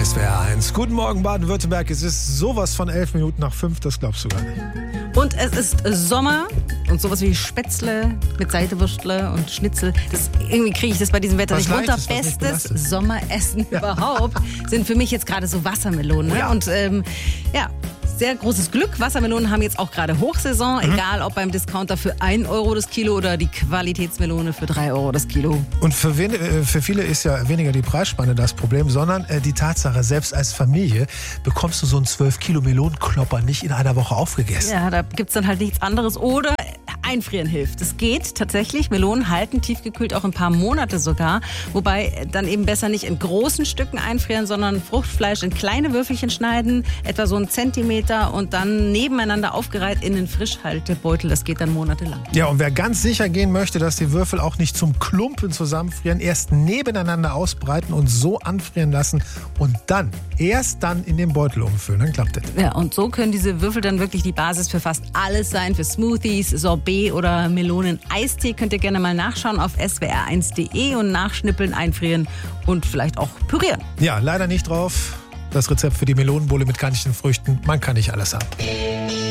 SWR 1. Guten Morgen, Baden-Württemberg. Es ist sowas von 11 Minuten nach 5, das glaubst du gar nicht. Und es ist Sommer und sowas wie Spätzle mit Seitewürstle und Schnitzel. Irgendwie kriege ich das bei diesem Wetter nicht runter. Bestes Sommeressen überhaupt sind für mich jetzt gerade so Wassermelonen. Ne? Ja. Und sehr großes Glück. Wassermelonen haben jetzt auch gerade Hochsaison. Egal ob beim Discounter für 1 Euro das Kilo oder die Qualitätsmelone für 3 Euro das Kilo. Und für viele ist ja weniger die Preisspanne das Problem, sondern die Tatsache, selbst als Familie bekommst du so einen 12 Kilo Melonenklopper nicht in einer Woche aufgegessen. Ja, da gibt es dann halt nichts anderes. Oder einfrieren hilft. Es geht tatsächlich. Melonen halten tiefgekühlt auch ein paar Monate sogar. Wobei dann eben besser nicht in großen Stücken einfrieren, sondern Fruchtfleisch in kleine Würfelchen schneiden, etwa so 1 Zentimeter und dann nebeneinander aufgereiht in den Frischhaltebeutel. Das geht dann monatelang. Ja, und wer ganz sicher gehen möchte, dass die Würfel auch nicht zum Klumpen zusammenfrieren, erst nebeneinander ausbreiten und so anfrieren lassen und erst dann in den Beutel umfüllen. Dann klappt das. Ja, und so können diese Würfel dann wirklich die Basis für fast alles sein, für Smoothies, Sorbet oder Melonen-Eistee. Könnt ihr gerne mal nachschauen auf swr1.de und nachschnippeln, einfrieren und vielleicht auch pürieren. Ja, leider nicht drauf. Das Rezept für die Melonenbowle mit garnischen Früchten. Man kann nicht alles haben.